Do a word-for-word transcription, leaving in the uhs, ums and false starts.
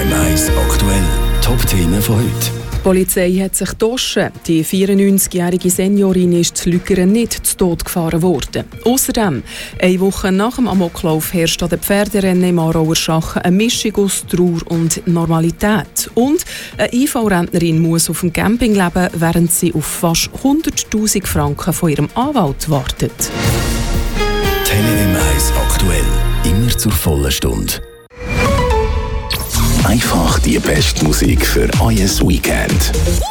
M eins aktuell. Top-Themen von heute. Die Polizei hat sich gedoschen. Die vierundneunzigjährige Seniorin ist zu Lügeren nicht zu Tod gefahren worden. Außerdem, eine Woche nach dem Amoklauf herrscht an den Pferderennen im Aarauer Schachen eine Mischung aus Trauer und Normalität. Und eine I V-Rentnerin muss auf dem Camping leben, während sie auf fast hunderttausend Franken von ihrem Anwalt wartet. Tele M eins aktuell. Immer zur vollen Stunde. Einfach die beste Musik für euer Weekend.